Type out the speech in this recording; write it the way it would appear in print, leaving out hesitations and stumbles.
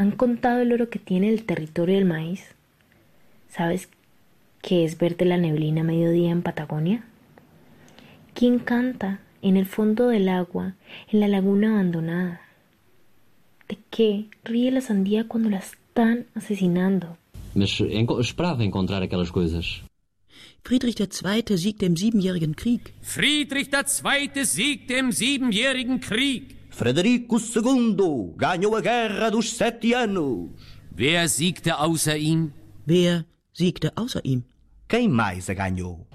¿Han contado el oro que tiene el territorio del maíz? ¿Sabes qué es verde la neblina a mediodía en Patagonia? ¿Quién canta en el fondo del agua, en la laguna abandonada? ¿De qué ríe la sandía cuando la están asesinando? Mas esperava encontrar aquelas coisas. Friedrich II. Siegte im Siebenjährigen Krieg. Friedrich II. Siegte im Siebenjährigen Krieg. Frederico II. ganhou a Guerra dos 7 anos. Wer siegte außer ihm? Wer siegte außer ihm? Quem mais a ganhou?